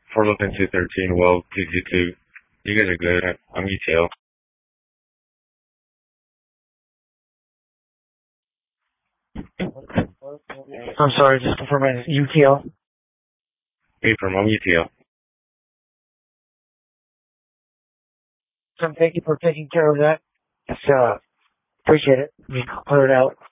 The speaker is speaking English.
411 213, well, 222. You guys are good. I'm UTL. I'm sorry, just confirming UTL. Hey, from I'm UTL. So thank you for taking care of that. It's, appreciate it. We cleared out.